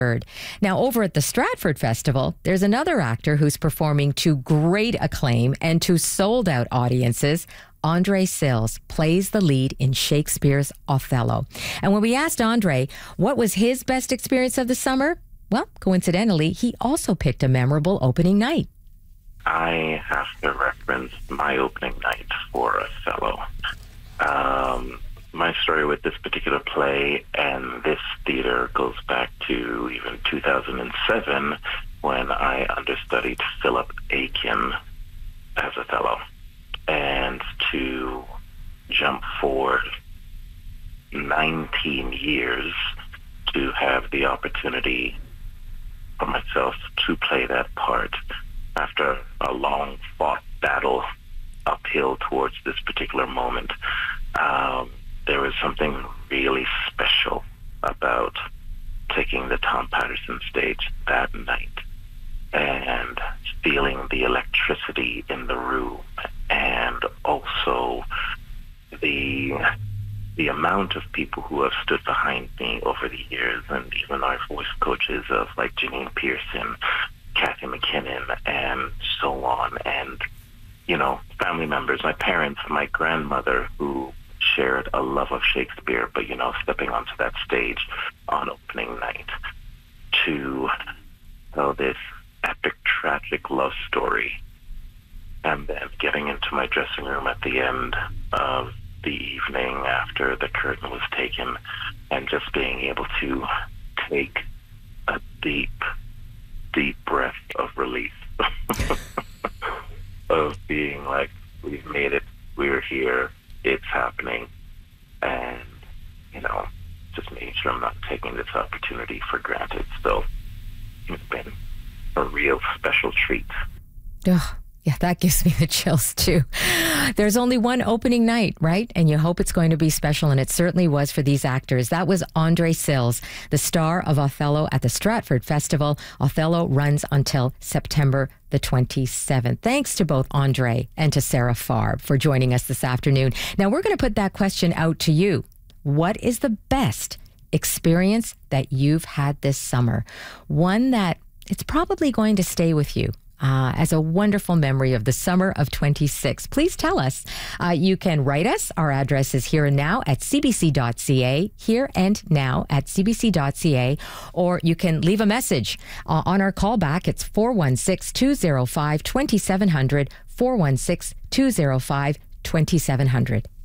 Now, over at the Stratford Festival, there's another actor who's performing to great acclaim and to sold-out audiences. Andre Sills plays the lead in Shakespeare's Othello. And when we asked Andre what was his best experience of the summer, well, coincidentally, he also picked a memorable opening night. I have to reference my opening night for Othello. My story with this particular play and this theater goes back to even 2007 when I understudied Philip Aiken as Othello. And to jump forward 19 years to have the opportunity for myself to play that part after a long fought battle uphill towards this particular moment. There was something really special about taking the Tom Patterson stage that night and feeling the electricity in the room, and also the amount of people who have stood behind me over the years, and even our voice coaches of like Janine Pearson, Kathy McKinnon, and so on, and family members, my parents, my grandmother, who shared a love of Shakespeare, but stepping onto that stage on opening night to tell this epic, tragic love story, and then getting into my dressing room at the end of the evening after the curtain was taken and just being able to take a deep, deep breath of relief of being like, we've made it, we're here, it's happening, and just making sure I'm not taking this opportunity for granted. So it's been a real special treat. Ugh. Yeah, that gives me the chills too. There's only one opening night, right? And you hope it's going to be special, and it certainly was for these actors. That was Andre Sills, the star of Othello at the Stratford Festival. Othello runs until September the 27th. Thanks to both Andre and to Sarah Farb for joining us this afternoon. Now, we're going to put that question out to you. What is the best experience that you've had this summer? One that it's probably going to stay with you as a wonderful memory of the summer of 26. Please tell us. You can write us. Our address is here and now at cbc.ca, here and now at cbc.ca, or you can leave a message on our callback. It's 416-205-2700, 416-205-2700.